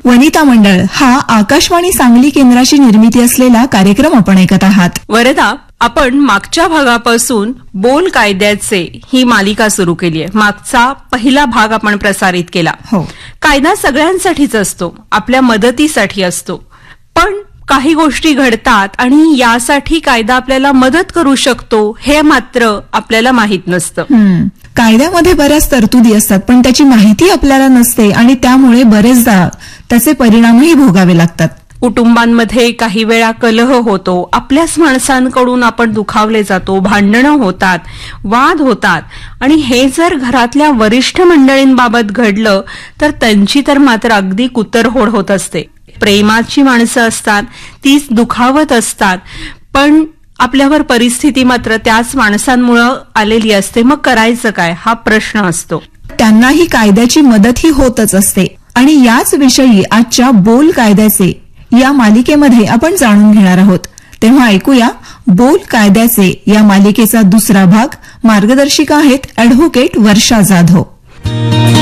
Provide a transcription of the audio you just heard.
वनिता मंडळ हा आकाशवाणी सांगली केंद्राची निर्मिती असलेला कार्यक्रम आपण ऐकत आहात. वरदा, आपण मागच्या भागापासून बोल कायद्याचे ही मालिका सुरू केली आहे. मागचा पहिला भाग आपण प्रसारित केला. हो. कायदा सगळ्यांसाठीच असतो, आपल्या मदतीसाठी असतो. पण काही गोष्टी घडतात आणि यासाठी कायदा आपल्याला मदत करू शकतो हे मात्र आपल्याला माहित नसतं. कायद्यामध्ये बऱ्याच तरतुदी असतात, पण त्याची माहिती आपल्याला नसते आणि त्यामुळे बरेचदा त्याचे परिणामही भोगावे लागतात. कुटुंबांमध्ये काही वेळा कलह होतो, आपल्याच माणसांकडून आपण दुखावले जातो, भांडणं होतात, वाद होतात आणि हे जर घरातल्या वरिष्ठ मंडळींबाबत घडलं तर त्यांची तर मात्र अगदी कुतरहोड होत असते. प्रेमाची माणसं असतात, तीच दुखावत असतात, पण आपल्यावर परिस्थिती मात्र त्याच माणसांमुळे आलेली असते. मग करायचं काय हा प्रश्न असतो. त्यांनाही कायद्याची मदतही होतच असते आणि याच विषयी आजच्या बोल कायद्याचे या मालिकेमध्ये आपण जाणून घेणार आहोत. तेव्हा ऐकूया बोल कायद्याचे या मालिकेचा दुसरा भाग. मार्गदर्शिका आहेत ॲडव्होकेट वर्षा जाधव.